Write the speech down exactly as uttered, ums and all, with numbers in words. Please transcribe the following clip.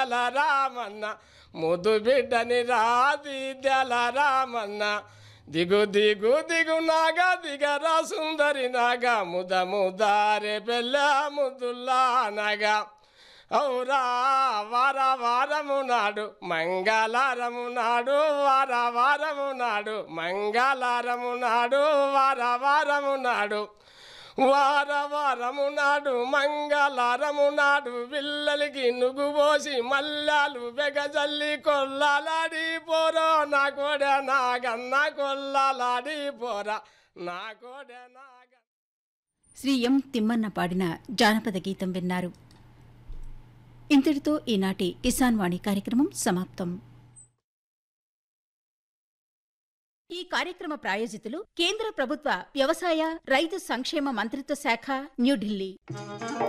రామన్న ముదు బిడ్డని రాదిద్యాల రామన్న దిగు దిగు దిగు నాగా దిగరా సుందరి నాగా ముద ముదారే పెళ్ళ ముదుల్లా నాగా ఔరా వార వారము నాడు మంగళారము నాడు వార వారము నాడు మంగళారము నాడు వార వారము నాడు వార వారము నాడు మంగళారము నాడు పిల్లలకి నుగు పోసి మల్లాలు వెగజల్లి కొల్లాలాడి పోరో నా కోడ నాగన్న కొల్లాలాడి పోరా నా కోడ నాగ. శ్రీ ఎం తిమ్మన్న పాడిన జానపద గీతం విన్నారు. ఇంతటితో ఈనాటి కిసాన్ వాణి కార్యక్రమం సమాప్తం. ఈ కార్యక్రమ ప్రాయోజితులు కేంద్ర ప్రభుత్వ వ్యవసాయ రైతు సంక్షేమ మంత్రిత్వ శాఖ, న్యూఢిల్లీ.